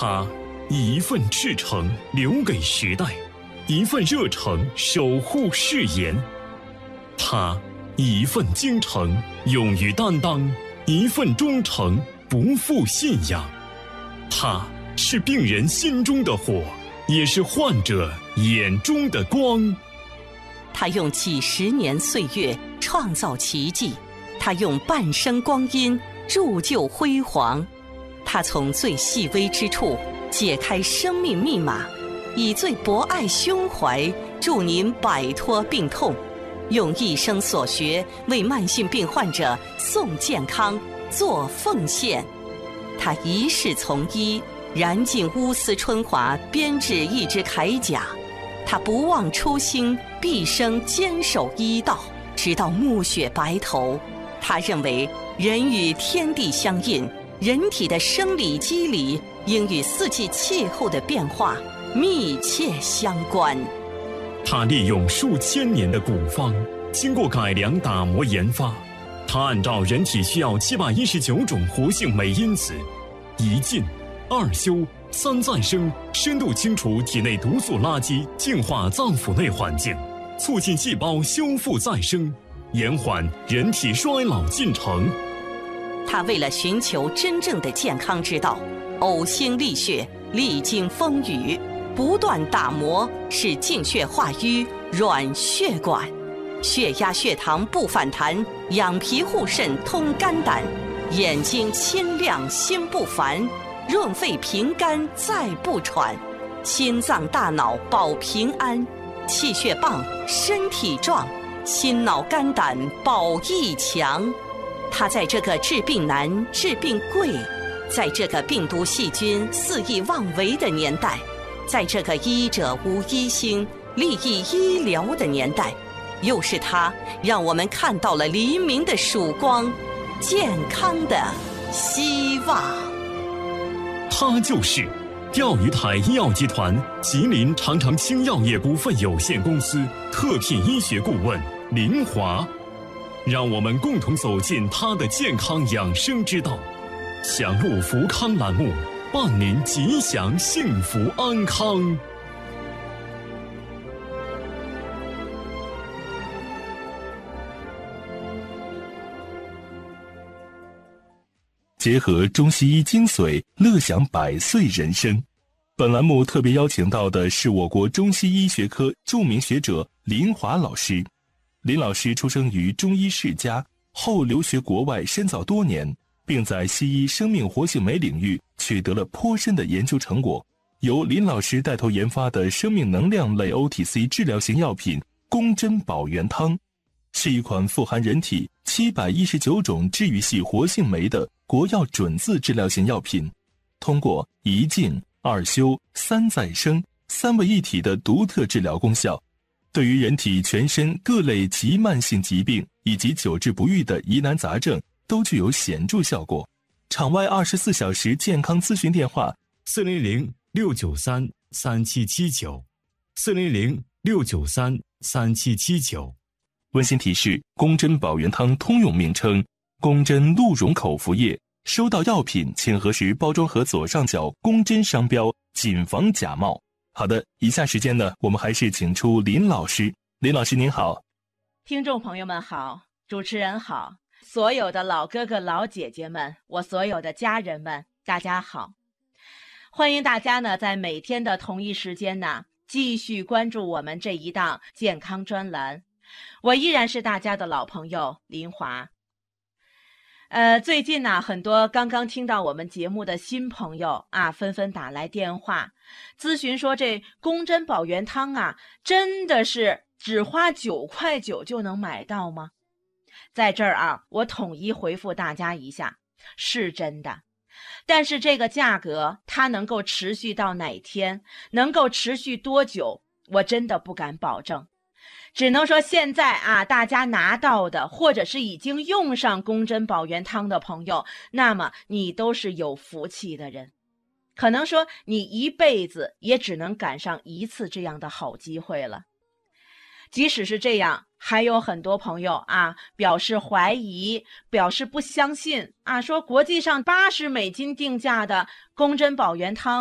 他以一份赤诚留给时代，一份热诚守护誓言。他以一份精诚勇于担当，一份忠诚不负信仰。他是病人心中的火，也是患者眼中的光。 他用几十年岁月创造奇迹，他用半生光阴铸就辉煌。他从最细微之处解开生命密码，以最博爱胸怀助您摆脱病痛，用一生所学为慢性病患者送健康做奉献。他一世从医，燃尽乌丝春华，编制一支铠甲。他不忘初心，毕生坚守医道，直到暮雪白头。他认为人与天地相应，人体的生理机理应与四季气候的变化密切相关。 他利用数千年的古方，经过改良打磨研发，他按照人体需要719种活性酶因子，一进二修三再生，深度清除体内毒素垃圾，净化脏腑内环境，促进细胞修复再生，延缓人体衰老进程。 他为了寻求真正的健康之道，呕心沥血，历经风雨，不断打磨，使净血化瘀，软血管，血压血糖不反弹，养脾护肾通肝胆，眼睛清亮心不烦，润肺平肝再不喘，心脏大脑保平安，气血棒身体壮，心脑肝胆保益强。他在这个治病难治病贵，在这个病毒细菌肆意妄为的年代，在这个医者无医心，利益医疗的年代，又是他让我们看到了黎明的曙光，健康的希望。 他就是钓鱼台医药集团吉林长城青药业股份有限公司特聘医学顾问林华。让我们共同走进他的健康养生之道。享路福康栏目，伴您吉祥幸福安康。 结合中西医精髓，乐享100岁人生。本栏目特别邀请到的是我国中西医学科著名学者林华老师。林老师出生于中医世家，后留学国外深造多年，并在西医生命活性酶领域取得了颇深的研究成果。由林老师带头研发的生命能量类 OTC 治疗型药品宫珍宝元汤，是一款富含人体719种治愈系活性酶的国药准字治疗型药品，通过一净、二修、三再生3位一体的独特治疗功效，对于人体全身各类急慢性疾病以及久治不愈的疑难杂症都具有显著效果。场外24小时健康咨询电话 400-693-3779 400-693-3779。 温馨提示：宫珍宝元汤通用名称宫珍鹿茸口服液，收到药品请核实包装盒左上角宫珍商标，谨防假冒。好的，以下时间呢，我们还是请出林老师。林老师您好。 听众朋友们好，主持人好，所有的老哥哥老姐姐们，我所有的家人们，大家好。欢迎大家呢在每天的同一时间呢继续关注我们这一档健康专栏。我依然是大家的老朋友林华。最近呢，很多刚刚听到我们节目的新朋友啊，纷纷打来电话咨询说，这宫珍宝元汤啊，真的是只花9块9就能买到吗？在这儿啊，我统一回复大家一下，是真的。但是这个价格它能够持续到哪天，能够持续多久，我真的不敢保证。只能说现在啊，大家拿到的或者是已经用上宫珍宝元汤的朋友，那么你都是有福气的人。可能说你一辈子也只能赶上一次这样的好机会了。即使是这样，还有很多朋友啊表示怀疑，表示不相信啊，说国际上$80定价的宫珍宝元汤